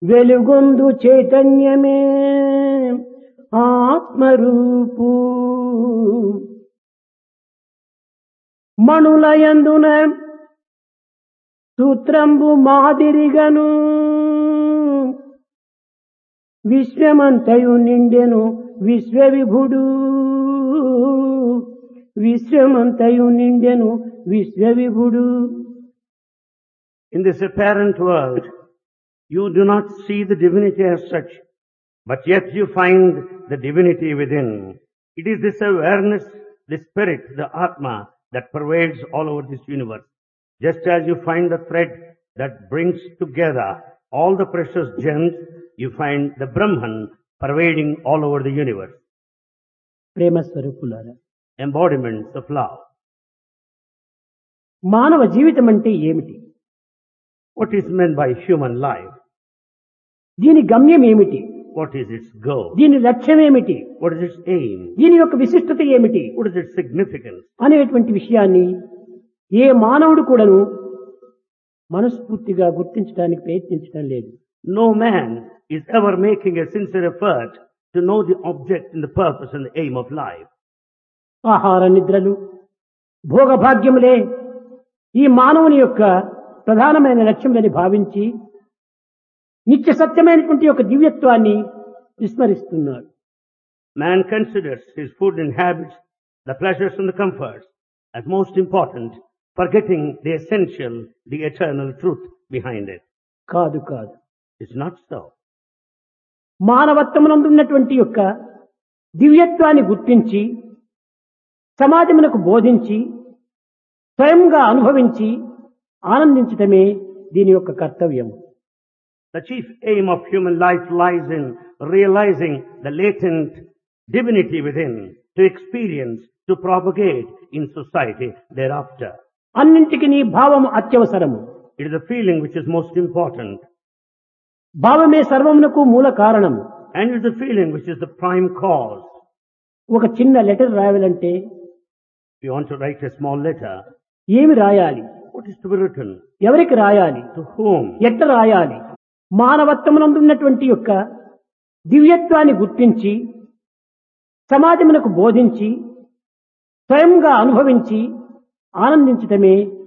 వెలుగొందు చైతన్యమే ఆత్మరూపు మణులయందున సూత్రంబు మాదిరిగను విశ్వమంతయు నిండెను విశ్వవిభుడు విశ్వమంతయు నిండెను విశ్వవిభుడు. In this apparent world, you do not see the divinity as such, but yet you find the divinity within. It is this awareness, the spirit, the Atma, that pervades all over this universe. Just as you find the thread that brings together all the precious gems, you find the Brahman pervading all over the universe. ప్రేమ స్వరూపులారా, Embodiments of love. మానవ జీవితం అంటే ఏమిటి? What is meant by human life? దీని గమ్యం ఏమిటి? What is its goal? దీని లక్ష్యం ఏమిటి? What is its aim? దీని యొక్క విశిష్టత ఏమిటి What is its significance? అనేటువంటి విషయాన్ని ఏ మానవుడు కూడాను మనస్ఫూర్తిగా గుర్తించడానికి ప్రయత్నించడం లేదు. No man is ever making a sincere effort to know the object and the purpose and the aim of life. ఆహార నిద్రలు భోగభాగ్యములే ఈ మానవుని యొక్క ప్రధానమైన లక్ష్యములని భావించి నిత్య సత్యమైనటువంటి యొక్క దివ్యత్వాన్ని విస్మరిస్తున్నాడు. Man considers his food and habits, the pleasures and the comforts as most important, forgetting the essential, the eternal truth behind it. కాదు కాదు, It's not so. మానవత్వమునందు ఉన్నటువంటి యొక్క దివ్యత్వాన్ని గుర్తించి సమాజమునకు బోధించి స్వయంగా అనుభవించి ఆనందించటమే దీని యొక్క కర్తవ్యం. The chief aim of human life lies in realizing the latent divinity within, to experience, to propagate in society thereafter. అన్నింటికి నీ భావము అత్యవసరము. It is the feeling which is most important, భావమే సర్వమునకు మూల కారణము. and it is the feeling which is the prime cause. ఒక చిన్న letter రాయాలంటే If you want to write a small letter, ఏమి రాయాలి? what is to be written? ఎవరికి రాయాలి? To whom? ఎట్లా రాయాలి? మానవత్వమునందు ఉన్నటువంటి యొక్క దివ్యత్వాన్ని గుర్తించి సమాజమునకు బోధించి స్వయంగా అనుభవించి ఆనందించటమే